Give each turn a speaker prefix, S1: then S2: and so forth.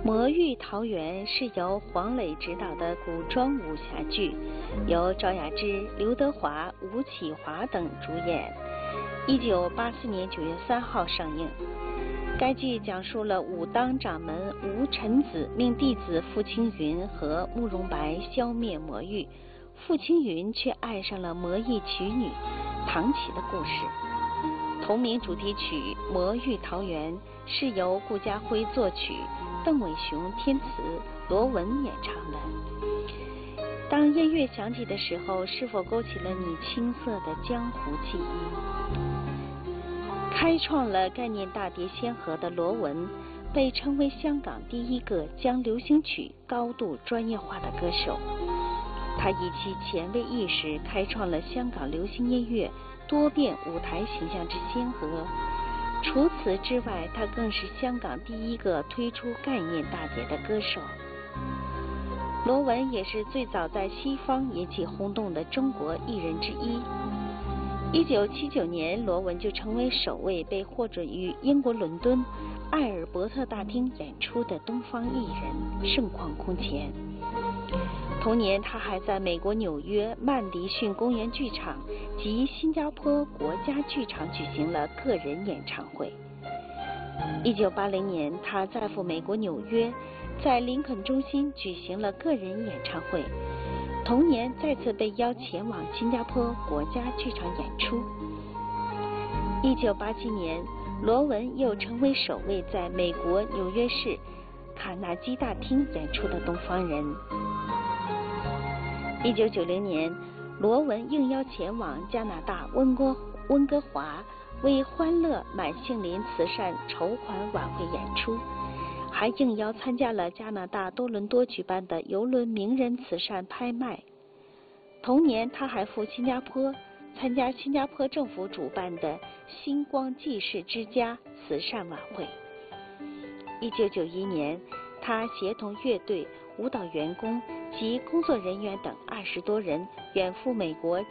S1: 魔域桃源是由黄磊执导的古装武侠剧，由赵雅芝、刘德华、吴启华等主演。1984年9月3号上映。该剧讲述了武当掌门吴臣子命弟子傅青云和慕容白消灭魔域，傅青云却爱上了魔域曲女唐琪的故事。同名主题曲《魔域桃源》是由顾嘉辉作曲，邓伟雄填词，罗文演唱的。当音乐响起的时候，是否勾起了你青涩的江湖记忆？开创了概念大碟先河的罗文，被称为香港第一个将流行曲高度专业化的歌手。他以其前卫意识开创了香港流行音乐多变舞台形象之先河。除此之外，他更是香港第一个推出概念大碟的歌手。罗文也是最早在西方引起轰动的中国艺人之一。1979年，罗文就成为首位被获准于英国伦敦艾尔伯特大厅演出的东方艺人，盛况空前。同年，他还在美国纽约曼迪逊公园剧场及新加坡国家剧场举行了个人演唱会。1980年，他再赴美国纽约，在林肯中心举行了个人演唱会。同年再次被邀前往新加坡国家剧场演出。1987年，罗文又成为首位在美国纽约市卡纳基大厅演出的东方人。1990年，罗文应邀前往加拿大温哥华为欢乐满杏林慈善筹款晚会演出，还应邀参加了加拿大多伦多举办的邮轮名人慈善拍卖。同年，他还赴新加坡参加新加坡政府主办的星光济世之家慈善晚会。1991年，他协同乐队、舞蹈员工及工作人员等20多人远赴美国